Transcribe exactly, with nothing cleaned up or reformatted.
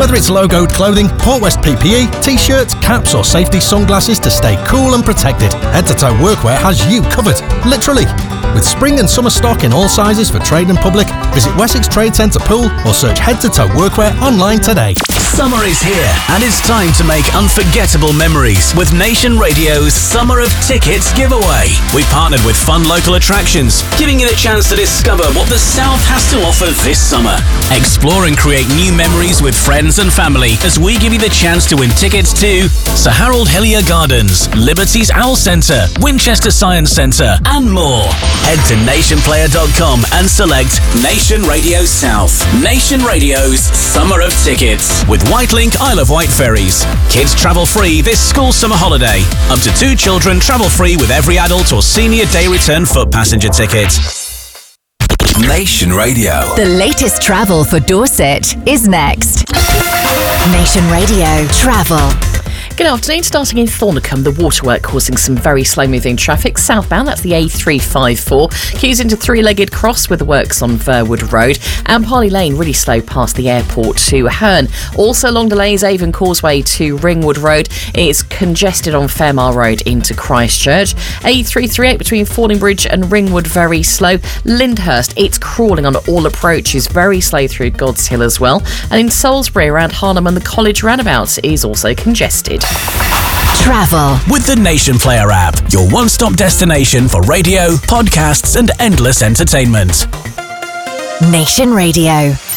Whether it's logoed clothing, Port West P P E, t-shirts, caps or safety sunglasses to stay cool and protected, Head to Toe Workwear has you covered. Literally. With spring and summer stock in all sizes for trade and public, visit Wessex Trade Centre Pool or search Head to Toe Workwear online today. Summer is here and it's time to make unforgettable memories with Nation Radio's Summer of Tickets giveaway. We partnered with fun local attractions, giving you the chance to discover what the South has to offer this summer. Explore and create new memories with friends and family as we give you the chance to win tickets to Sir Harold Hillier Gardens, Liberty's Owl Centre, Winchester Science Centre and more. Head to nation player dot com and select Nation Radio South. Nation Radio's Summer of Tickets with Whitelink Isle of Wight ferries. Kids travel free this school summer holiday. Up to two children travel free with every adult or senior day return foot passenger ticket. Nation Radio. The latest travel for Dorset is next. Nation Radio Travel. Good afternoon. Starting in Thornicombe, the waterwork causing some very slow-moving traffic. Southbound, that's the A three fifty-four. Queues into Three-Legged Cross with the works on Verwood Road. And Parley Lane, really slow past the airport to Herne. Also long delays, Avon Causeway to Ringwood Road. It's congested on Fairmile Road into Christchurch. A three thirty-eight between Fordingbridge and Ringwood, very slow. Lyndhurst, it's crawling on all approaches, very slow through God's Hill as well. And in Salisbury, around Harnham and the College roundabout is also congested. Travel with the Nation Player app, your one-stop destination for radio, podcasts and endless entertainment. Nation Radio.